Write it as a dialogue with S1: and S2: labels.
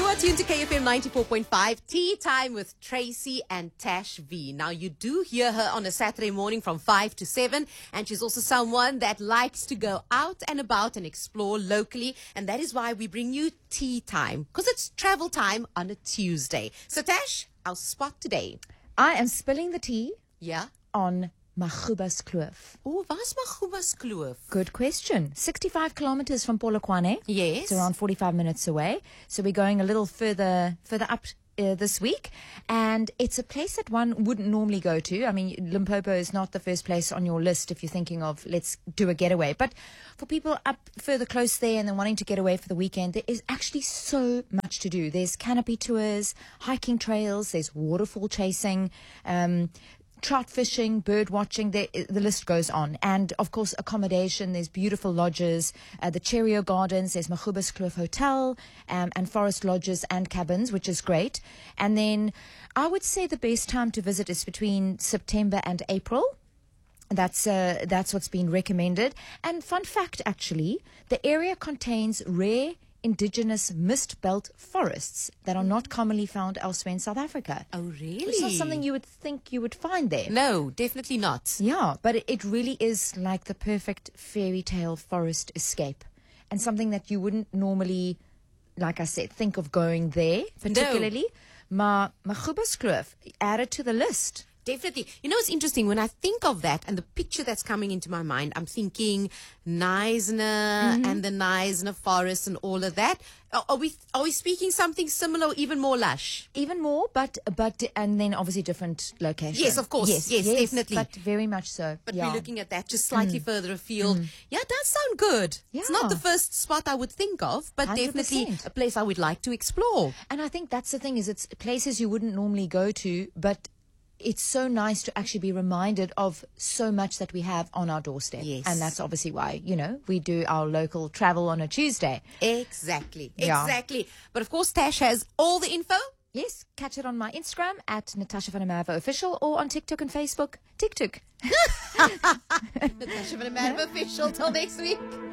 S1: are tuned to KFM 94.5, Tea Time with Tracy and Tash V. Now, you do hear her on a Saturday morning from 5 to 7, and she's also someone that likes to go out and about and explore locally, and that is why we bring you Tea Time, because it's travel time on a Tuesday. So, Tash, our spot today.
S2: I am spilling the tea
S1: Yeah?
S2: on Magubuskloof.
S1: Oh, waar's Magubuskloof?
S2: Good question. 65 kilometers from Polokwane.
S1: Yes.
S2: It's around 45 minutes away. So we're going a little further up this week. And it's a place that one wouldn't normally go to. I mean, Limpopo is not the first place on your list if you're thinking of let's do a getaway. But for people up further close there and then wanting to get away for the weekend, there is actually so much to do. There's canopy tours, hiking trails, there's waterfall chasing, trout fishing, bird watching, the list goes on. And, of course, accommodation. There's beautiful lodges, the Cheerio Gardens, there's Magubuskloof Hotel, and forest lodges and cabins, which is great. And then I would say the best time to visit is between September and April. That's what's been recommended. And fun fact, actually, the area contains rare indigenous mist belt forests that are not commonly found elsewhere in South Africa.
S1: Oh, really?
S2: It's not something you would think you would find there.
S1: No, definitely not.
S2: Yeah, but it really is like the perfect fairy tale forest escape, and something that you wouldn't normally, like I said, think of going there particularly. No. Magubuskloof, add it to the list.
S1: Definitely. You know, it's interesting. When I think of that and the picture that's coming into my mind, I'm thinking Knysna and the Knysna forest and all of that. Are we speaking something similar or even more lush?
S2: Even more, but and then obviously different locations.
S1: Yes, of course. Yes, definitely.
S2: But very much so.
S1: But
S2: yeah.
S1: we're looking at that just slightly further afield. Yeah, it does sound good.
S2: Yeah.
S1: It's not the first spot I would think of, but
S2: 100%.
S1: definitely a place I would like to explore.
S2: And I think that's the thing, is it's places you wouldn't normally go to, but it's so nice to actually be reminded of so much that we have on our doorstep.
S1: Yes.
S2: And that's obviously why, we do our local travel on a Tuesday.
S1: Exactly.
S2: Yeah.
S1: Exactly. But of course, Tash has all the info.
S2: Yes, catch it on my Instagram at Natasha van der Merwe Official, or on TikTok and Facebook, TikTok.
S1: Natasha van der Merwe Official. Till next week.